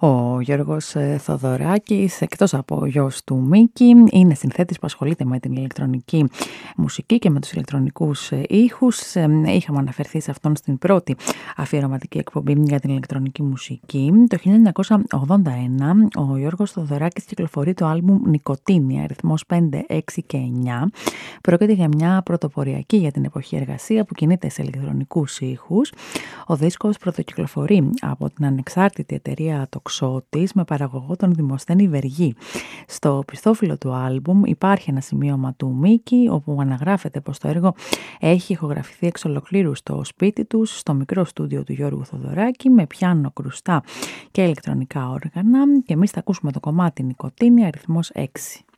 Ο Γιώργος Θοδωράκης, εκτός από γιος του Μίκη, είναι συνθέτης που ασχολείται με την ηλεκτρονική μουσική και με τους ηλεκτρονικούς ήχους. Είχαμε αναφερθεί σε αυτόν στην πρώτη αφιερωματική εκπομπή για την ηλεκτρονική μουσική. Το 1981 ο Γιώργος Θοδωράκης κυκλοφορεί το άλμπουμ Νικοτίνη, αριθμός 5, 6 και 9. Πρόκειται για μια πρωτοποριακή για την εποχή εργασία που κινείται σε ηλεκτρονικούς ήχους. Ο δίσκος πρωτοκυκλοφορεί από την ανεξάρτητη εταιρεία Τοξότης με παραγωγό τον Δημοσθένη Βεργή. Στο πιστόφυλλο του άλμπουμ υπάρχει ένα σημείωμα του Μίκη όπου αναγράφεται πως το έργο έχει ηχογραφηθεί εξ ολοκλήρου στο σπίτι τους, στο μικρό στούντιο του Γιώργου Θοδωράκη, με πιάνο, κρουστά και ηλεκτρονικά όργανα, και εμείς θα ακούσουμε το κομμάτι Νικοτίνη, αριθμός 6.